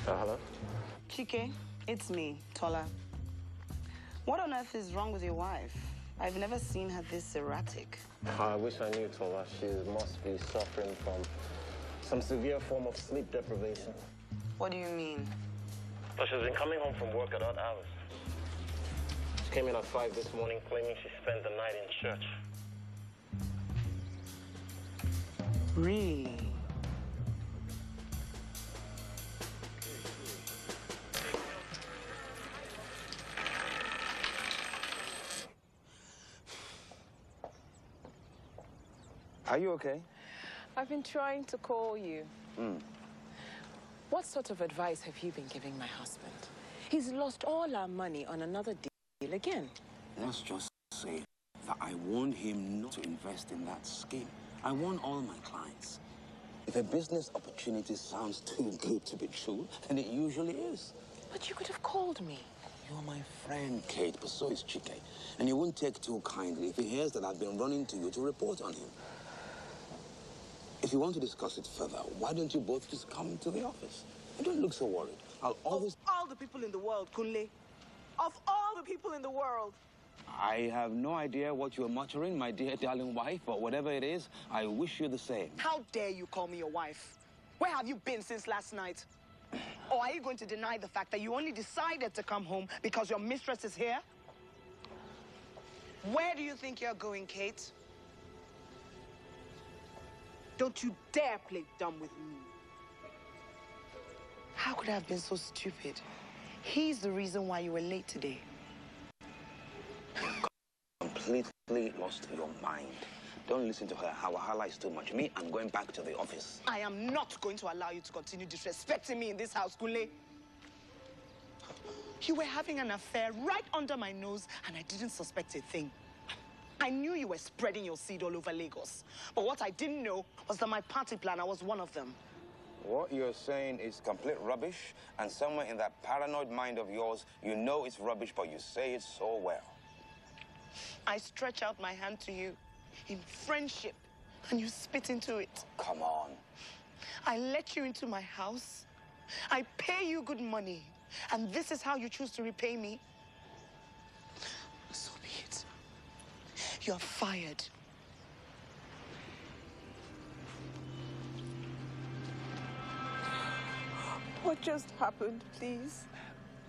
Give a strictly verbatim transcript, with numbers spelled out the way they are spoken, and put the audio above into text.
Uh, hello? Chike, it's me, Tola. What on earth is wrong with your wife? I've never seen her this erratic. I wish I knew, Tola. She must be suffering from some severe form of sleep deprivation. What do you mean? But she's been coming home from work at odd hours. She came in at five this morning claiming she spent the night in church. Really? Are you okay? I've been trying to call you. Mm. What sort of advice have you been giving my husband? He's lost all our money on another deal again. Let's just say that I warned him not to invest in that scheme. I warn all my clients. If a business opportunity sounds too good to be true, then it usually is. But you could have called me. You're my friend, Kate, but so is Chike. And he won't take too kindly if he hears that I've been running to you to report on him. If you want to discuss it further, why don't you both just come to the office? And don't look so worried. I'll always... Of all the people in the world, Kunle. Of all the people in the world. I have no idea what you're muttering, my dear darling wife, but whatever it is, I wish you the same. How dare you call me your wife? Where have you been since last night? Or are you going to deny the fact that you only decided to come home because your mistress is here? Where do you think you're going, Kate? Don't you dare play dumb with me. How could I have been so stupid? He's the reason why you were late today. Completely lost your mind. Don't listen to her. Her wahala is too much. Me, I'm going back to the office. I am not going to allow you to continue disrespecting me in this house, Kunle. You were having an affair right under my nose, and I didn't suspect a thing. I knew you were spreading your seed all over Lagos. But what I didn't know was that my party planner was one of them. What you're saying is complete rubbish, and somewhere in that paranoid mind of yours, you know it's rubbish, but you say it so well. I stretch out my hand to you in friendship, and you spit into it. Come on. I let you into my house. I pay you good money, and this is how you choose to repay me? So be it. You're fired. What just happened, please?